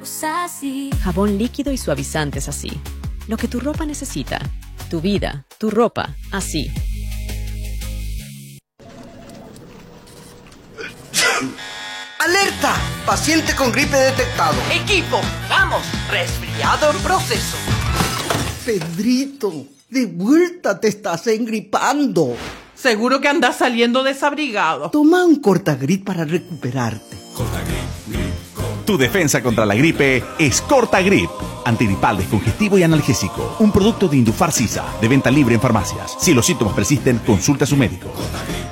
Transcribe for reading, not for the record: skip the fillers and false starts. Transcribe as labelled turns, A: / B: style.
A: Jabón líquido y suavizantes así. Lo que tu ropa necesita. Tu vida, tu ropa, así.
B: ¡Alerta! Paciente con gripe detectado.
C: Equipo, vamos, resfriado en proceso.
B: Pedrito, de vuelta te estás engripando.
D: Seguro que andas saliendo desabrigado.
B: Toma un Cortagrip para recuperarte.
E: Tu defensa contra la gripe es Cortagrip. Antigripal, descongestivo y analgésico. Un producto de Indufar Sisa, de venta libre en farmacias. Si los síntomas persisten, consulta a su médico.